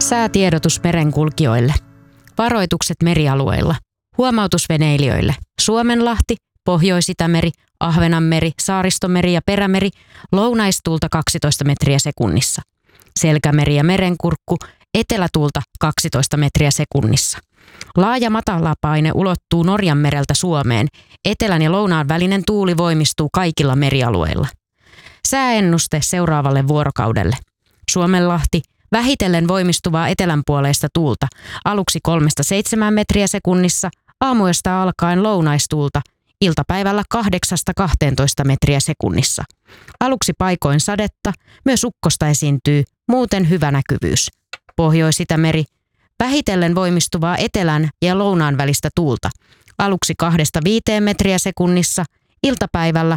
Säätiedotus merenkulkijoille. Varoitukset merialueilla. Huomautus veneilijöille. Suomenlahti, Pohjois-Itämeri, Ahvenanmeri, Saaristomeri ja Perämeri, lounaistuulta 12 metriä sekunnissa. Selkämeri ja Merenkurkku, etelätuulta 12 metriä sekunnissa. Laaja matalapaine ulottuu Norjanmereltä Suomeen. Etelän ja lounaan välinen tuuli voimistuu kaikilla merialueilla. Sääennuste seuraavalle vuorokaudelle. Suomenlahti, vähitellen voimistuvaa etelänpuoleista tuulta, aluksi 3-7 metriä sekunnissa, aamuyöstä alkaen lounaistuulta, iltapäivällä 8-12 metriä sekunnissa. Aluksi paikoin sadetta, myös ukkosta esiintyy, muuten hyvä näkyvyys. Pohjois-Itämeri, vähitellen voimistuvaa etelän ja lounaan välistä tuulta, aluksi 2-5 metriä sekunnissa, iltapäivällä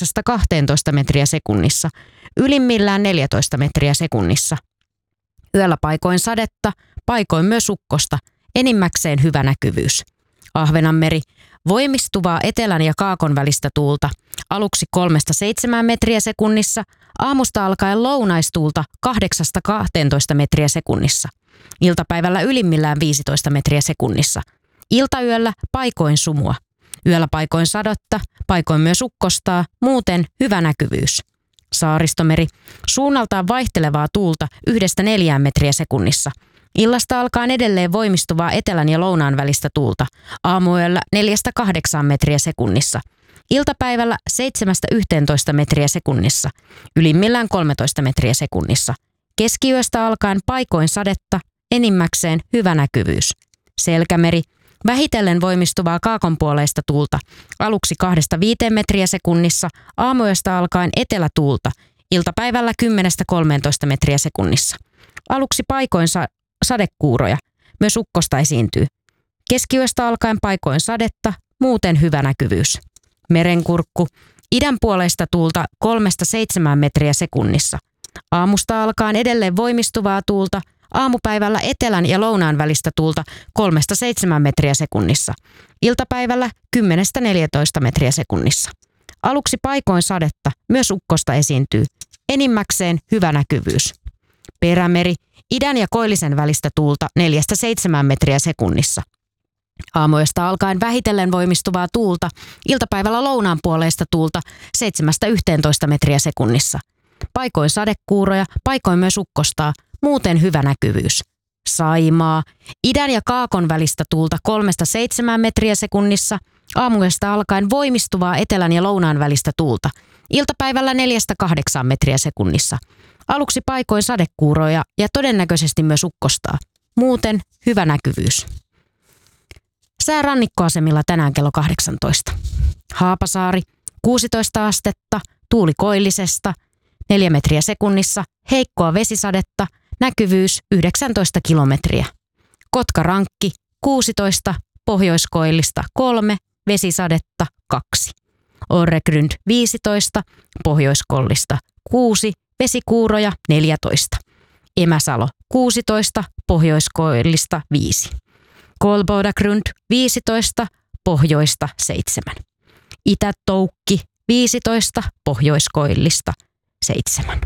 8-12 metriä sekunnissa, ylimmillään 14 metriä sekunnissa. Yöllä paikoin sadetta, paikoin myös ukkosta, enimmäkseen hyvä näkyvyys. Ahvenanmeri, voimistuvaa etelän ja kaakon välistä tuulta, aluksi 3-7 metriä sekunnissa, aamusta alkaen lounaistuulta 8-12 metriä sekunnissa. Iltapäivällä ylimmillään 15 metriä sekunnissa. Iltayöllä paikoin sumua. Yöllä paikoin sadotta, paikoin myös ukkostaa, muuten hyvä näkyvyys. Saaristomeri, suunnaltaan vaihtelevaa tuulta 1-4 metriä sekunnissa. Illasta alkaen edelleen voimistuvaa etelän ja lounaan välistä tuulta, aamuyöllä 4-8 metriä sekunnissa. Iltapäivällä 7-11 metriä sekunnissa, ylimmillään 13 metriä sekunnissa. Keskiyöstä alkaen paikoin sadetta, enimmäkseen hyvä näkyvyys. Selkämeri, vähitellen voimistuvaa kaakonpuoleista tuulta, aluksi 2-5 metriä sekunnissa, aamuyöstä alkaen etelätuulta, iltapäivällä 10-13 metriä sekunnissa. Aluksi paikoin sadekuuroja, myös ukkosta esiintyy. Keskiyöstä alkaen paikoin sadetta, muuten hyvä näkyvyys. Merenkurkku, idänpuoleista tuulta 3-7 metriä sekunnissa. Aamusta alkaen edelleen voimistuvaa tuulta, aamupäivällä etelän ja lounaan välistä tuulta 3-7 metriä sekunnissa. Iltapäivällä 10-14 metriä sekunnissa. Aluksi paikoin sadetta, myös ukkosta esiintyy. Enimmäkseen hyvä näkyvyys. Perämeri, idän ja koillisen välistä tuulta 4-7 metriä sekunnissa. Aamuyöstä alkaen vähitellen voimistuvaa tuulta, iltapäivällä lounaan puoleista tuulta 7-11 metriä sekunnissa. Paikoin sadekuuroja, paikoin myös ukkostaa, muuten hyvä näkyvyys. Saimaa, idän ja kaakon välistä tuulta 3-7 metriä sekunnissa, aamuyöstä alkaen voimistuvaa etelän ja lounaan välistä tuulta, iltapäivällä 4-8 metriä sekunnissa. Aluksi paikoin sadekuuroja ja todennäköisesti myös ukkostaa, muuten hyvä näkyvyys. Sää rannikkoasemilla tänään kello 18. Haapasaari, 16 astetta, tuuli koillisesta, 4 metriä sekunnissa, heikkoa vesisadetta, näkyvyys 19 kilometriä. Kotkarankki, 16, pohjoiskoillista 3, vesisadetta 2. Orregrund 15, pohjoiskollista 6, vesikuuroja 14. Emäsalo 16, pohjoiskoillista 5. Kolbodagrund 15, pohjoista 7. Itätoukki 15, pohjoiskoillista 7.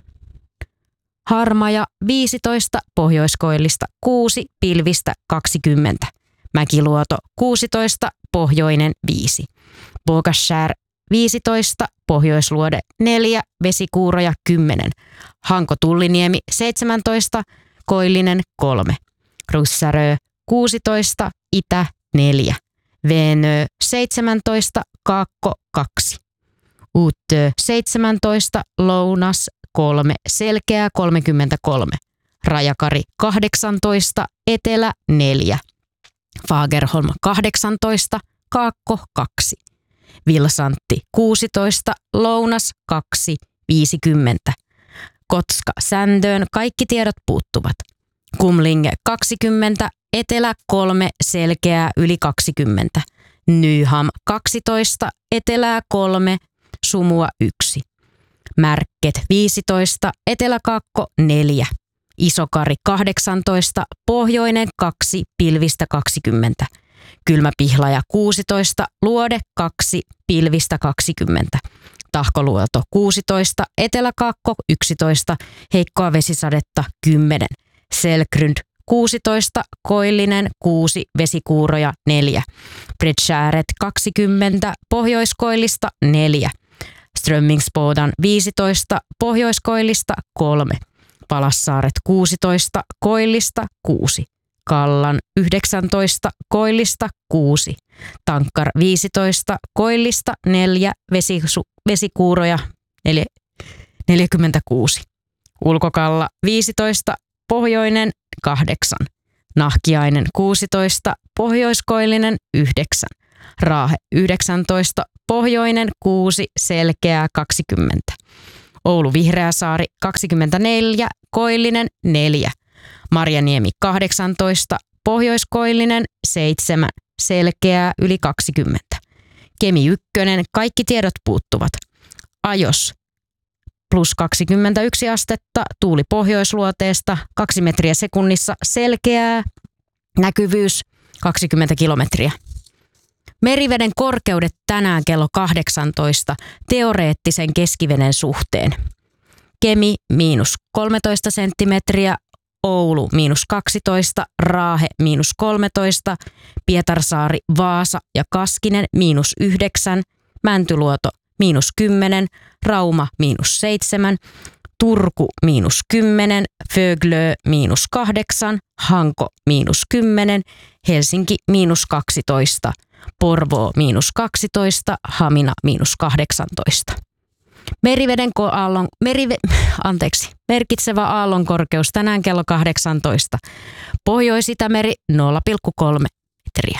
Harmaja 15, pohjoiskoillista 6, pilvistä 20. Mäkiluoto 16, pohjoinen 5. Bogaskär 15, pohjoisluode 4, vesikuuroja 10. Hanko-Tulliniemi 17, koillinen 3. Russarö 16, itä 4. Venö 17, kaakko 2. Uttö 17, lounas 3, selkeä 33. Rajakari 18, etelä 4. Fagerholm 18, kaakko 2. Vilsantti 16, lounas 2, 50. Kotska Sändöön kaikki tiedot puuttuvat. Kumlinge 20, etelä 3, selkeää yli 20. Nyham 12, etelää 3, sumua 1. Märket 15, eteläkaakko 4. Isokari 18, pohjoinen 2, pilvistä 20. Kylmäpihlaja 16, luode 2, pilvistä 20. Tahkoluoto 16, eteläkaakko 11, heikkoa vesisadetta 10. Selgrund 16, Koillinen 6, Vesikuuroja 4, Bredskääret 20, Pohjoiskoillista 4, Strömmingsbodan 15, Pohjoiskoillista 3, Palassaaret 16, Koillista 6, Kallan 19, Koillista 6, Tankkar 15, Koillista 4, Vesikuuroja 46, Ulkokalla 15, Pohjoinen 8, Nahkiainen 16, Pohjoiskoillinen 9, Raahe 19, Pohjoinen 6, Selkeää 20, Oulu Vihreäsaari 24, Koillinen 4, Marjaniemi 18, Pohjoiskoillinen 7, Selkeää yli 20, Kemi 1, kaikki tiedot puuttuvat, Ajos plus 21 astetta, tuuli pohjoisluoteesta, 2 metriä sekunnissa, selkeää, näkyvyys 20 kilometriä. Meriveden korkeudet tänään kello 18 teoreettisen keskiveden suhteen. Kemi -13 senttimetriä, Oulu -12, Raahe -13, Pietarsaari, Vaasa ja Kaskinen -9, Mäntyluoto -10, Rauma -7, Turku -10, Föglö -8, Hanko -10, Helsinki -12, Porvoo -12, Hamina -18. Merkitsevä aallonkorkeus tänään kello 18. Pohjois-Itämeri 0,3 metriä.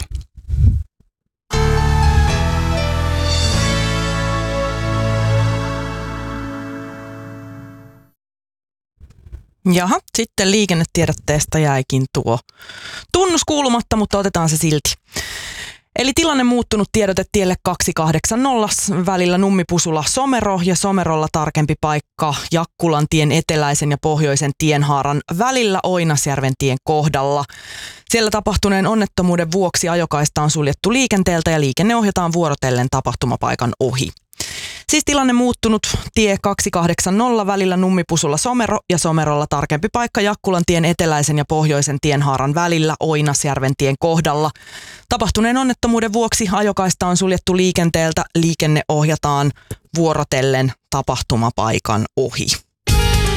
Jaha, sitten liikennetiedotteesta jäikin tuo tunnus kuulumatta, mutta otetaan se silti. Eli tilanne muuttunut tiedote tielle 280 välillä Nummipusula-Somero ja Somerolla tarkempi paikka Jakkulantien eteläisen ja pohjoisen tienhaaran välillä Oinasjärven tien kohdalla. Siellä tapahtuneen onnettomuuden vuoksi ajokaista on suljettu liikenteeltä ja liikenne ohjataan vuorotellen tapahtumapaikan ohi. Siis tilanne muuttunut tie 280 välillä Nummipusula-Somero ja Somerolla tarkempi paikka Jakkulantien eteläisen ja pohjoisen tienhaaran välillä Oinasjärven tien kohdalla. Tapahtuneen onnettomuuden vuoksi ajokaista on suljettu liikenteeltä, liikenne ohjataan vuorotellen tapahtumapaikan ohi.